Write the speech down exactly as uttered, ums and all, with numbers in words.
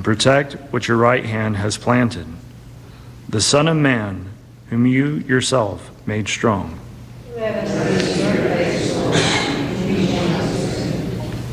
protect what your right hand has planted, the Son of Man, whom you yourself made strong.